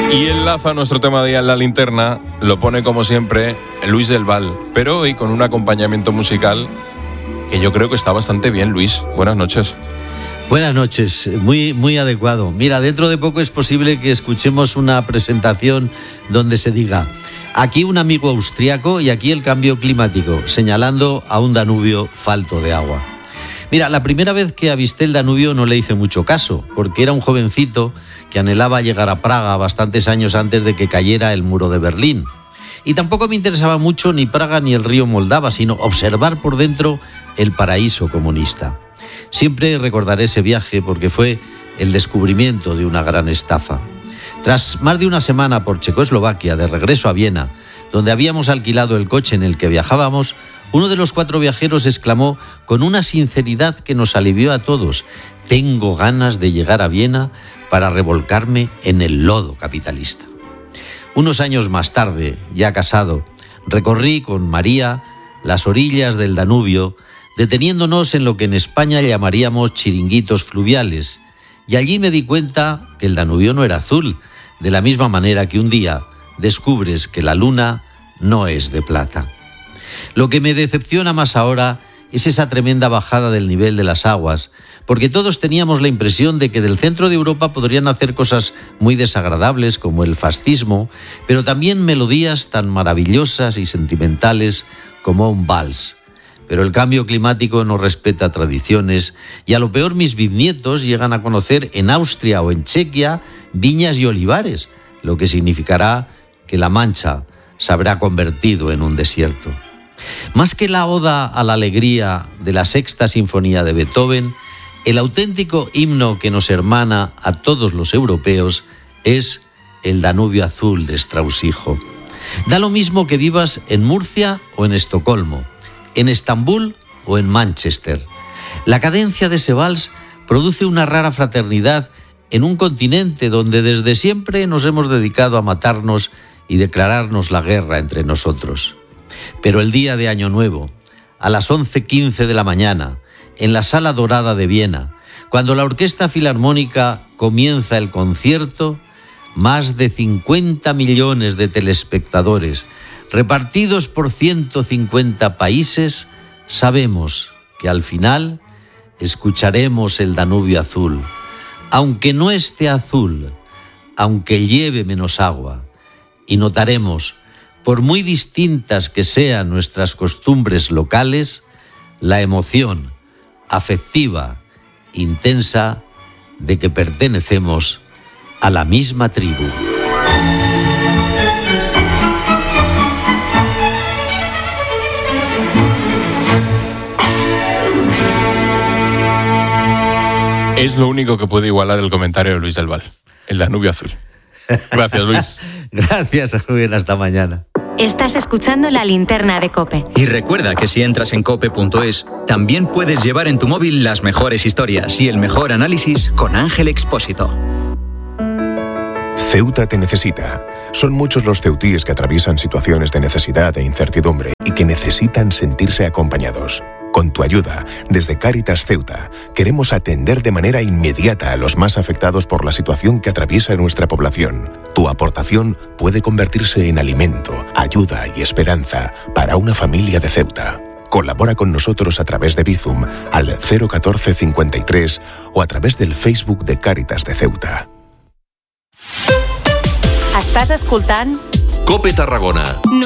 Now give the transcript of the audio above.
Y enlaza nuestro tema de día en la linterna, lo pone como siempre Luis del Val, pero hoy con un acompañamiento musical que yo creo que está bastante bien. Luis, buenas noches. Buenas noches, muy adecuado. Mira, dentro de poco es posible que escuchemos una presentación donde se diga: aquí un amigo austriaco y aquí el cambio climático, señalando a un Danubio falto de agua. Mira, la primera vez que avisté el Danubio no le hice mucho caso, porque era un jovencito que anhelaba llegar a Praga bastantes años antes de que cayera el muro de Berlín. Y tampoco me interesaba mucho ni Praga ni el río Moldava, sino observar por dentro el paraíso comunista. Siempre recordaré ese viaje porque fue el descubrimiento de una gran estafa. Tras más de una semana por Checoslovaquia, de regreso a Viena, donde habíamos alquilado el coche en el que viajábamos, uno de los 4 viajeros exclamó con una sinceridad que nos alivió a todos: tengo ganas de llegar a Viena para revolcarme en el lodo capitalista. Unos años más tarde, ya casado, recorrí con María las orillas del Danubio, deteniéndonos en lo que en España llamaríamos chiringuitos fluviales, y allí me di cuenta que el Danubio no era azul, de la misma manera que un día descubres que la luna no es de plata. Lo que me decepciona más ahora es esa tremenda bajada del nivel de las aguas, porque todos teníamos la impresión de que del centro de Europa podrían hacer cosas muy desagradables como el fascismo, pero también melodías tan maravillosas y sentimentales como un vals. Pero el cambio climático no respeta tradiciones y a lo peor mis bisnietos llegan a conocer en Austria o en Chequia viñas y olivares, lo que significará que La Mancha se habrá convertido en un desierto. Más que la oda a la alegría de la Sexta Sinfonía de Beethoven, el auténtico himno que nos hermana a todos los europeos es el Danubio Azul de Strauss hijo. Da lo mismo que vivas en Murcia o en Estocolmo, en Estambul o en Manchester. La cadencia de ese vals produce una rara fraternidad en un continente donde desde siempre nos hemos dedicado a matarnos y declararnos la guerra entre nosotros. Pero el día de Año Nuevo, a las 11:15 de la mañana, en la Sala Dorada de Viena, cuando la Orquesta Filarmónica comienza el concierto, más de 50 millones de telespectadores, repartidos por 150 países, sabemos que al final escucharemos el Danubio Azul, aunque no esté azul, aunque lleve menos agua, y notaremos, por muy distintas que sean nuestras costumbres locales, la emoción afectiva, intensa, de que pertenecemos a la misma tribu. Es lo único que puede igualar el comentario de Luis del Val, el Danubio Azul. Gracias, Luis. Gracias, Rubén. Hasta mañana. Estás escuchando La Linterna de COPE. Y recuerda que si entras en cope.es, también puedes llevar en tu móvil las mejores historias y el mejor análisis con Ángel Expósito. Ceuta te necesita. Son muchos los ceutíes que atraviesan situaciones de necesidad e incertidumbre y que necesitan sentirse acompañados. Con tu ayuda, desde Cáritas Ceuta, queremos atender de manera inmediata a los más afectados por la situación que atraviesa nuestra población. Tu aportación puede convertirse en alimento, ayuda y esperanza para una familia de Ceuta. Colabora con nosotros a través de Bizum al 014 53 o a través del Facebook de Cáritas de Ceuta. Estàs escoltant COPE Tarragona.